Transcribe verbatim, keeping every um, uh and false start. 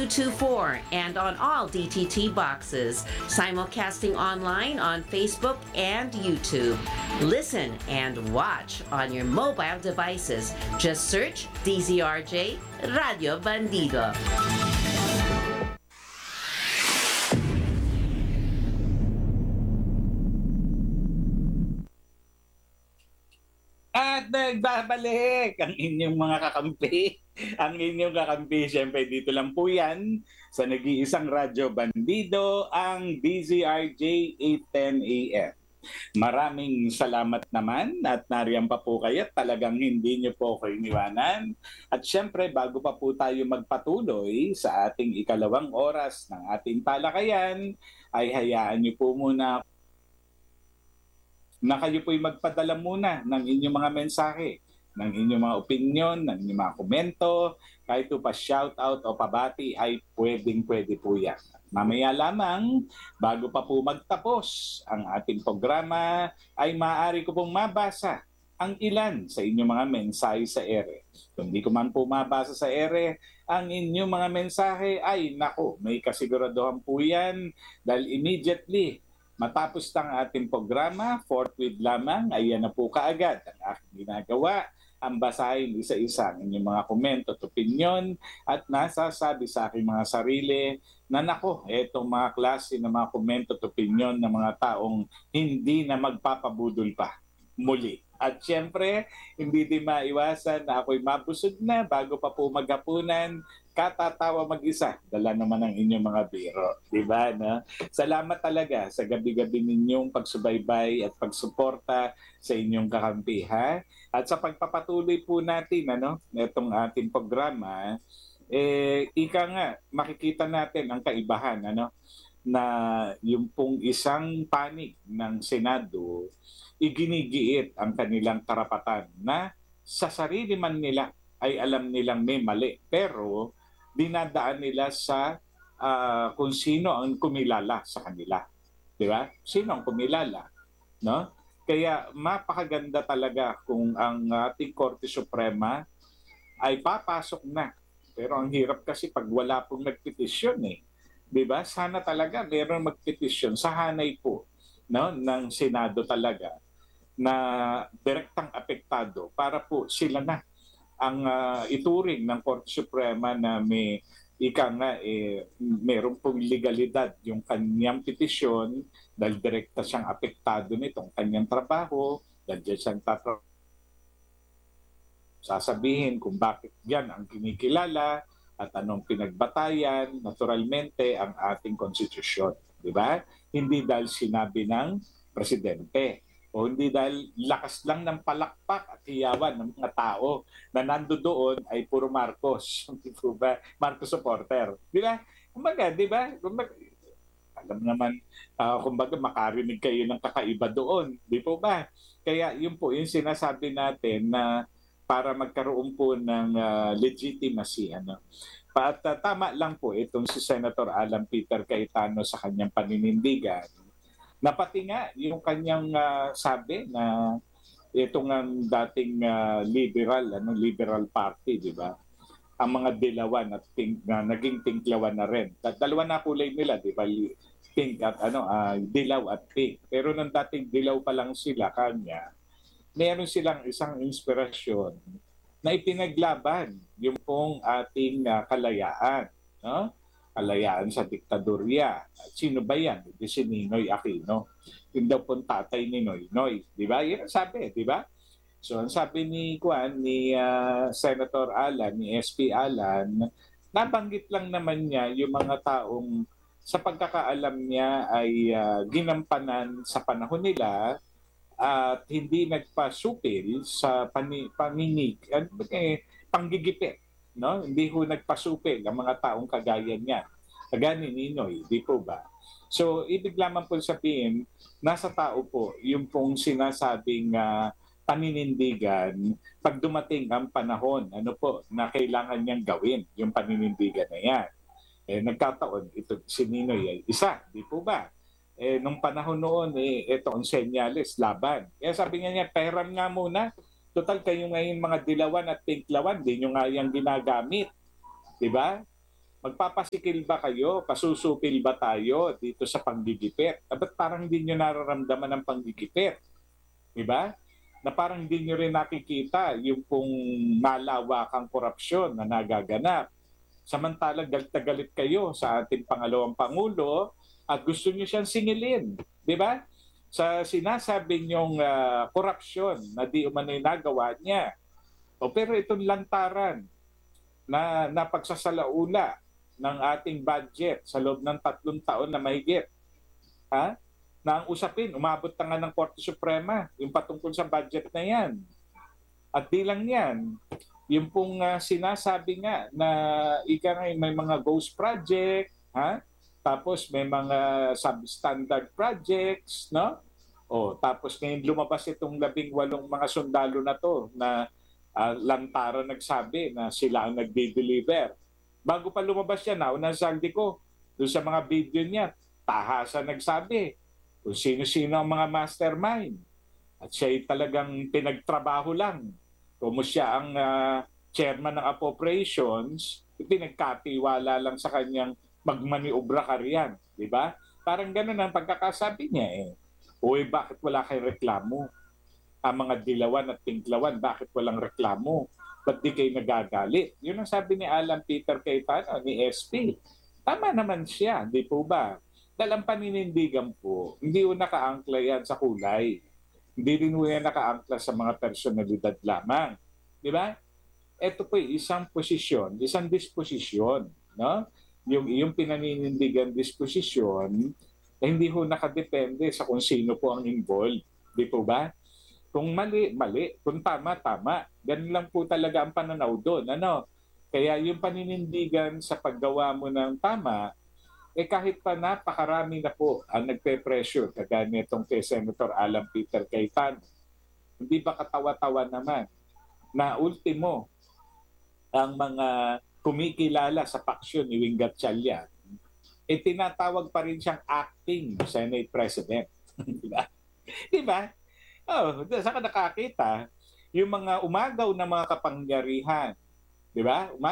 two two four and on all D T T boxes. Simulcasting online on Facebook and YouTube. Listen and watch on your mobile devices. Just search D Z R J Radio Bandido. At nagbabalik ang inyong mga kakampi. Ang inyong kakampi, siyempre dito lang po yan sa nag-iisang Radyo Bandido, ang D Z R J eight ten A M. Maraming salamat naman at nariyan pa po kayo. Talagang hindi niyo po ako iniwanan. At siyempre, bago pa po tayo magpatuloy sa ating ikalawang oras ng ating talakayan, ay hayaan niyo po muna na kayo po'y magpadala muna ng inyong mga mensahe, ng inyong mga opinion, ng inyong mga komento, kahit pa shoutout o pabati ay pwedeng-pwede po yan. Mamaya lamang, bago pa po magtapos ang ating programa, ay maaari ko pong mabasa ang ilan sa inyong mga mensahe sa ere. Kung di ko man po mabasa sa ere, ang inyong mga mensahe ay, nako, may kasiguraduhan po yan dahil immediately, matapos ng ating programa, forthwith lamang, ay yan na po kaagad ang aking ginagawa. Ang basahin isa-isa ang inyong mga komento at opinion at nasasabi sa aking mga sarili na nako, etong mga klase ng mga komento at opinion ng mga taong hindi na magpapabudol pa muli. At siyempre, hindi din maiwasan na ako'y mabusog na bago pa po maghapunan, katatawa mag-isa. Dala naman ang inyong mga biro. Diba, no? Salamat talaga sa gabi-gabi ninyong pagsubaybay at pagsuporta sa inyong kakampi, ha? At sa pagpapatuloy po natin, ano, itong ating programa, eh, ika nga, makikita natin ang kaibahan, ano, na yung pong isang panig ng Senado, iginigiit ang kanilang karapatan na sa sarili man nila ay alam nilang may mali. Pero dinadaan nila sa uh, kung sino ang kumilala sa kanila. Di ba? Sino ang kumilala? No? Kaya mapakaganda talaga kung ang ating Korte Suprema ay papasok na. Pero ang hirap kasi pag wala pong nagpetisyon eh. Di ba? Sana talaga mayroong magpetisyon sa hanay po, no, ng Senado talaga na direktang apektado para po sila na ang uh, ituring ng Korte Suprema na may ika nga eh, meron pong legalidad yung kanyang petisyon dahil direkta siyang apektado nitong kanyang trabaho, dahil dyan siyang tatrabaho. Sasabihin kung bakit yan ang kinikilala at anong pinagbatayan, naturalmente ang ating konstitusyon. Di ba? Hindi dahil sinabi ng presidente o hindi dahil lakas lang ng palakpak at hiyawan ng mga tao na nando doon ay puro Marcos. Di ba? Marcos supporter. Di ba? Kumbaga, di ba? Kumbaga, alam naman, uh, kumbaga makarinig kayo ng kakaiba doon. Di po ba? Kaya yun po yung sinasabi natin na para magkaroon po ng uh, legitimacy. Ano? At uh, tama lang po itong si Senator Alan Peter Cayetano sa kanyang paninindigan na pati nga yung kanyang uh, sabi na itong ang dating uh, liberal, ano, liberal party, di ba? Ang mga dilawan at pink na uh, naging tinklawan na rin. At dalawa na kulay nila, di ba? Pink at ano, uh, dilaw at pink. Pero nung dating dilaw pa lang sila kanya, meron silang isang inspirasyon na ipinaglaban yung pong ating uh, kalayaan, no? Kalayaan sa diktadorya. At sino ba yan? Hindi si Ninoy Aquino. Yung daw pong tatay ni Noynoy. Di ba? Yan ang sabi, di ba? So, ang sabi ni Juan, ni uh, Senator Alan, ni S P Alan, nabanggit lang naman niya yung mga taong sa pagkakaalam niya ay uh, ginampanan sa panahon nila at hindi nagpasupil sa pani, paninig, eh, panggigipit. No? Hindi ho nagpasupil ang mga taong kagaya niya. Kagaya ni Ninoy, di po ba? So, ibig lamang po sabihin, nasa tao po yung pong sinasabing uh, paninindigan pag dumating ang panahon, ano po, na kailangan niyang gawin yung paninindigan na yan. Eh, nagkataon, ito si Ninoy ay isa, di po ba? Eh, nung panahon noon, eh, ito ang senyales, laban. Kaya sabi nga niya, peram nga muna. Total kayo ngayon mga dilawan at pinklawan, di nyo nga yung ginagamit. Diba? Magpapasikil ba kayo? Pasusupil ba tayo dito sa panggigipit? Ah, ba't parang hindi nyo nararamdaman ng panggigipit? Di ba? Na parang hindi nyo rin nakikita yung pong malawakang korupsyon na nagaganap. Samantalang galit na galit kayo sa ating pangalawang Pangulo at gusto nyo siyang singilin. Di ba? Sa sinasabi nyong uh, korupsyon na di umano'y nagawa niya. O, pero itong lantaran na napagsasalaula ng ating budget sa loob ng tatlong taon na mahigit. Ha? Na ang usapin, umabot na nga ng Korte Suprema, yung patungkol sa budget na yan. At di lang yan, yung pong uh, sinasabi nga na ika nga may mga ghost project, ha? Tapos may mga substandard projects, no? O, tapos ngayon lumabas itong labing walong mga sundalo na to na uh, lantaran nagsabi na sila ang nagde-deliver. Bago pa lumabas yan, nauna saldi ko, doon sa mga video niya, tahasa nagsabi kung sino-sino ang mga mastermind. At siya'y talagang pinagtrabaho lang. Kung siya ang uh, chairman ng appropriations, pinagkatiwala lang sa kanyang magmaniobra ka riyan. Di ba? Parang ganun ang pagkakasabi niya eh. Uy, bakit wala kayong reklamo? Ang mga dilawan at tinklawan, bakit walang reklamo? Ba't di kayo nagagalit? Yun ang sabi ni Alan Peter Cayetano, ni S P. Tama naman siya, di po ba? Dahil ang paninindigan po, hindi po nakaangkla yan sa kulay. Hindi rin po yan nakaangkla sa mga personalidad lamang. Di ba? Ito po isang posisyon, isang disposisyon. No? Yung, yung pinaninindigan disposisyon, eh, hindi po nakadepende sa kung sino po ang involved. Di po ba? Kung mali, mali. Kung tama, tama. Ganun lang po talaga ang pananaw doon. Ano? Kaya yung paninindigan sa paggawa mo ng tama, eh kahit pa napakarami na po ang nagpe-pressure, kagaya nitong kay Senator Alan Peter Cayetano, hindi ba katawa-tawa naman na ultimo ang mga kumikilala sa paksyon ni Wing Gatchalian, eh tinatawag pa rin siyang acting Senate President. Di ba? Di ba? Oh, saan ka nakakita? Yung mga umagaw na mga kapangyarihan, di ba?